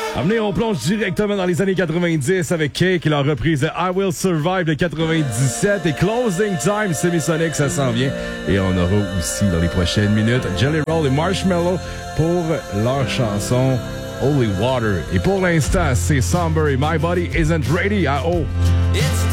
Amenez, on plonge directement dans les années 90 avec Cake et leur reprise de I Will Survive de 97 et Closing Time Semisonic, ça s'en vient. Et on aura aussi dans les prochaines minutes Jelly Roll et Marshmello pour leur chanson Holy Water. Et pour l'instant, c'est Somber et My Body Isn't Ready à O.